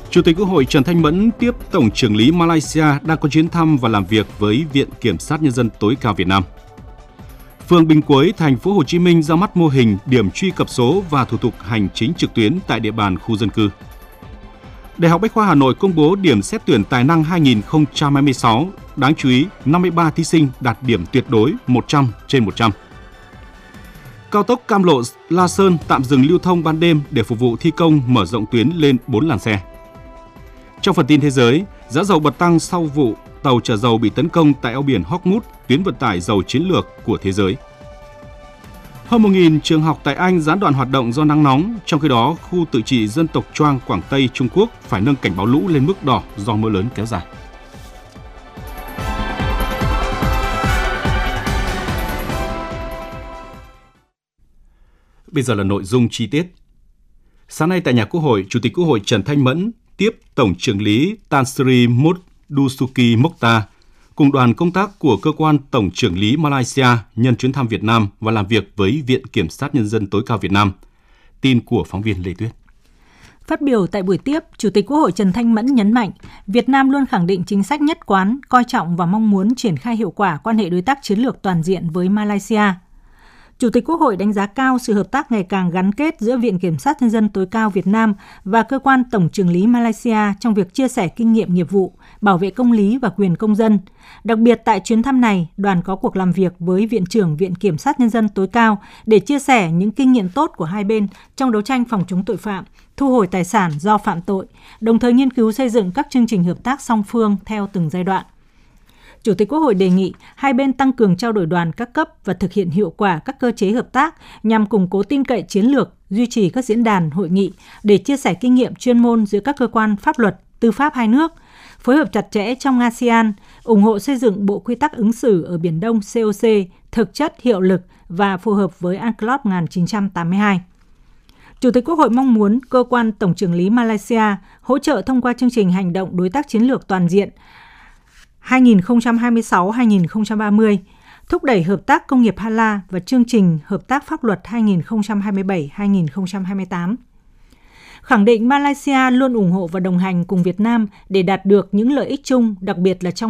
Chủ tịch Quốc hội Trần Thanh Mẫn tiếp Tổng chưởng lý Malaysia đang có chuyến thăm và làm việc với Viện Kiểm sát Nhân dân tối cao Việt Nam. Phường Bình Quế, thành phố Hồ Chí Minh ra mắt mô hình điểm truy cập số và thủ tục hành chính trực tuyến tại địa bàn khu dân cư. Đại học Bách khoa Hà Nội công bố điểm xét tuyển tài năng 2026, đáng chú ý 53 thí sinh đạt điểm tuyệt đối 100/100. Cao tốc Cam Lộ - La Sơn tạm dừng lưu thông ban đêm để phục vụ thi công mở rộng tuyến lên 4 làn xe. Trong phần tin thế giới, giá dầu bật tăng sau vụ tàu chở dầu bị tấn công tại eo biển Hormuz, tuyến vận tải dầu chiến lược của thế giới. Hơn 1.000 trường học tại Anh gián đoạn hoạt động do nắng nóng, trong khi đó khu tự trị dân tộc Choang, Quảng Tây, Trung Quốc phải nâng cảnh báo lũ lên mức đỏ do mưa lớn kéo dài. Bây giờ là nội dung chi tiết. Sáng nay tại nhà Quốc hội, Chủ tịch Quốc hội Trần Thanh Mẫn tiếp Tổng chưởng lý Tan Sri Dusuki Mokhtar cùng đoàn công tác của cơ quan Tổng chưởng lý Malaysia nhân chuyến thăm Việt Nam và làm việc với Viện Kiểm sát Nhân dân tối cao Việt Nam. Tin của phóng viên Lê Tuyết. Phát biểu tại buổi tiếp, Chủ tịch Quốc hội Trần Thanh Mẫn nhấn mạnh, Việt Nam luôn khẳng định chính sách nhất quán, coi trọng và mong muốn triển khai hiệu quả quan hệ đối tác chiến lược toàn diện với Malaysia. Chủ tịch Quốc hội đánh giá cao sự hợp tác ngày càng gắn kết giữa Viện Kiểm sát Nhân dân tối cao Việt Nam và cơ quan Tổng chưởng lý Malaysia trong việc chia sẻ kinh nghiệm nghiệp vụ, bảo vệ công lý và quyền công dân. Đặc biệt tại chuyến thăm này, đoàn có cuộc làm việc với Viện trưởng Viện Kiểm sát Nhân dân tối cao để chia sẻ những kinh nghiệm tốt của hai bên trong đấu tranh phòng chống tội phạm, thu hồi tài sản do phạm tội, đồng thời nghiên cứu xây dựng các chương trình hợp tác song phương theo từng giai đoạn. Chủ tịch Quốc hội đề nghị hai bên tăng cường trao đổi đoàn các cấp và thực hiện hiệu quả các cơ chế hợp tác nhằm củng cố tin cậy chiến lược, duy trì các diễn đàn, hội nghị để chia sẻ kinh nghiệm chuyên môn giữa các cơ quan pháp luật, tư pháp hai nước, phối hợp chặt chẽ trong ASEAN, ủng hộ xây dựng bộ quy tắc ứng xử ở Biển Đông COC thực chất, hiệu lực và phù hợp với UNCLOS 1982. Chủ tịch Quốc hội mong muốn cơ quan Tổng chưởng lý Malaysia hỗ trợ thông qua chương trình hành động đối tác chiến lược toàn diện 2026-2030, thúc đẩy hợp tác công nghiệp Hala và chương trình hợp tác pháp luật 2027-2028. Khẳng định Malaysia luôn ủng hộ và đồng hành cùng Việt Nam để đạt được những lợi ích chung, đặc biệt là trong